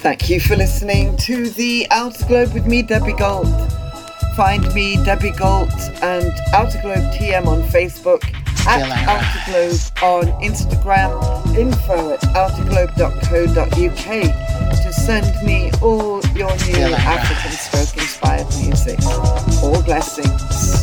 Thank you for listening to the Outer Globe with me, Debbie Galt. Find me, Debbie Galt, and Outer Globe TM on Facebook, at Outer Globe on Instagram, info@outerglobe.co.uk to send me all your new African stroke inspired music. All blessings.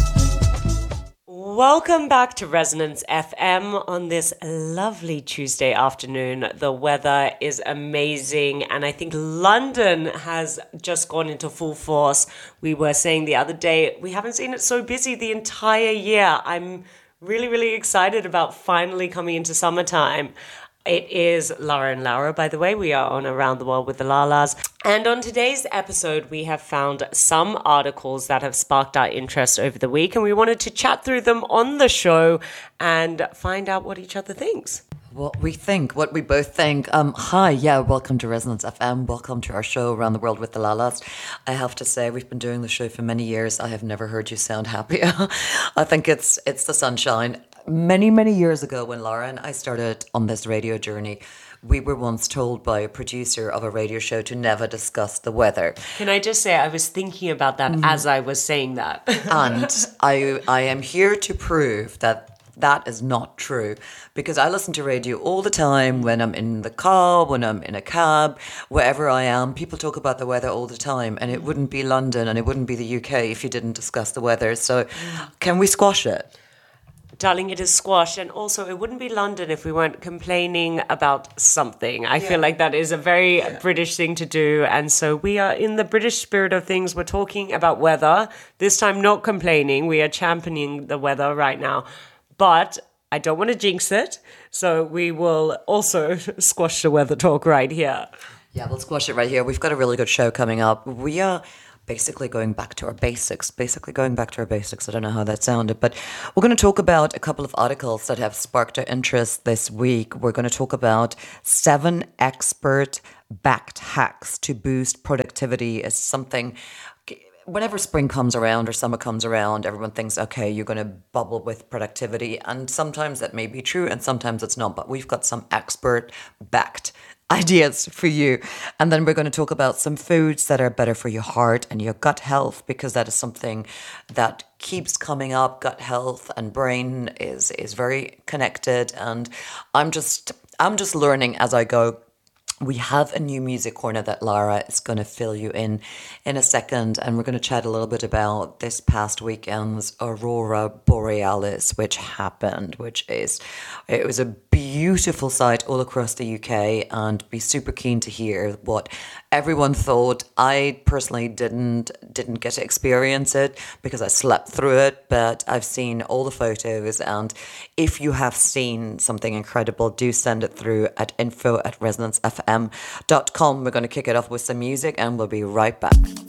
Welcome back to Resonance FM on this lovely Tuesday afternoon. The weather is amazing, and I think London has just gone into full force. We were saying the other day, we haven't seen it so busy the entire year. I'm really excited about finally coming into summertime. It is Lara and Laura, by the way. We are on Around the World with the Lalas. And on today's episode, we have found some articles that have sparked our interest over the week, and we wanted to chat through them on the show and find out what each other thinks. What we both think. Welcome to Resonance FM. Welcome to our show Around the World with the Lalas. I have to say, we've been doing the show for many years. I have never heard you sound happier. I think it's the sunshine. Many years ago, when Laura and I started on this radio journey, we were once told by a producer of a radio show to never discuss the weather. Can I just say, I was thinking about that as I was saying that. And I am here to prove that is not true, because I listen to radio all the time when I'm in the car, when I'm in a cab, wherever I am. People talk about the weather all the time, and it wouldn't be London and it wouldn't be the UK if you didn't discuss the weather. So can we squash it? Darling, it is squashed. And also, it wouldn't be London if we weren't complaining about something. I feel like that is a very British thing to do. And so we are in the British spirit of things. We're talking about weather. This time, not complaining. We are championing the weather right now. But I don't want to jinx it. So we will also squash the weather talk right here. Yeah, we'll squash it right here. We've got a really good show coming up. We are basically going back to our basics. I don't know how that sounded, but we're going to talk about a couple of articles that have sparked our interest this week. We're going to talk about 7 expert-backed hacks to boost productivity. As something, whenever spring comes around or summer comes around, everyone thinks, okay, you're going to bubble with productivity. And sometimes that may be true and sometimes it's not. But we've got some expert-backed ideas for you. And then we're going to talk about some foods that are better for your heart and your gut health, because that is something that keeps coming up. Gut health and brain is very connected. And I'm just learning as I go. We have a new music corner that Lara is going to fill you in a second, and we're going to chat a little bit about this past weekend's Aurora Borealis, which happened, it was a beautiful sight all across the UK, and be super keen to hear what everyone thought. I personally didn't get to experience it because I slept through it, but I've seen all the photos, and if you have seen something incredible, do send it through at info@resonancefm.com. We're going to kick it off with some music and we'll be right back.